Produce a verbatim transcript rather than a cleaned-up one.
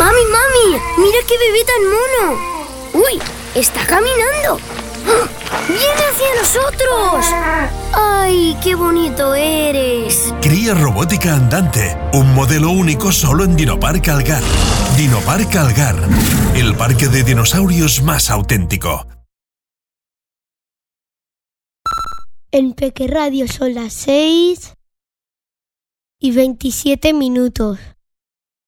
¡Mami, mami! ¡Mira qué bebé tan mono! ¡Uy! ¡Está caminando! ¡Viene hacia nosotros! ¡Ay, qué bonito eres! Cría robótica andante, un modelo único solo en Dinopark Algar. Dinopark Algar, el parque de dinosaurios más auténtico. En Peque Radio son las seis y veintisiete minutos.